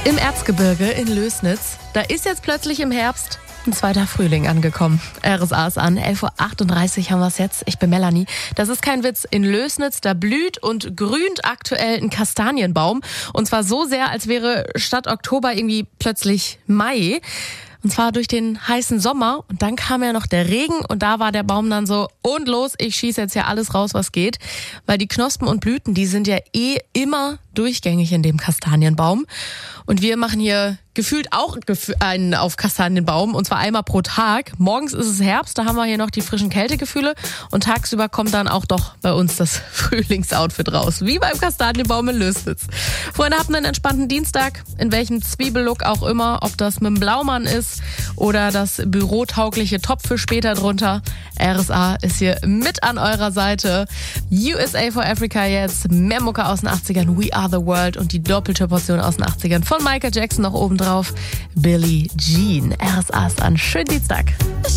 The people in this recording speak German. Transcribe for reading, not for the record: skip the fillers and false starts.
Im Erzgebirge in Lößnitz, da ist jetzt plötzlich im Herbst ein zweiter Frühling angekommen. RSA ist an, 11.38 Uhr haben wir es jetzt. Ich bin Melanie. Das ist kein Witz. In Lößnitz, da blüht und grünt aktuell ein Kastanienbaum. Und zwar so sehr, als wäre statt Oktober irgendwie plötzlich Mai. Und zwar durch den heißen Sommer. Und dann kam ja noch der Regen und da war der Baum dann so, und los, ich schieße jetzt ja alles raus, was geht. Weil die Knospen und Blüten, die sind ja immer durchgängig in dem Kastanienbaum. Und wir machen hier gefühlt auch einen auf Kastanienbaum, und zwar einmal pro Tag. Morgens ist es Herbst, da haben wir hier noch die frischen Kältegefühle und tagsüber kommt dann auch doch bei uns das Frühlingsoutfit raus, wie beim Kastanienbaum in Lößnitz. Freunde, habt einen entspannten Dienstag, in welchem Zwiebellook auch immer, ob das mit dem Blaumann ist oder das bürotaugliche Top für später drunter. RSA ist hier mit an eurer Seite. USA for Africa jetzt, mehr Mucke aus den 80ern, We Are the World und die doppelte Portion aus den 80ern von Michael Jackson noch oben drauf. Billie Jean. RSA ist an. Schönen Dienstag.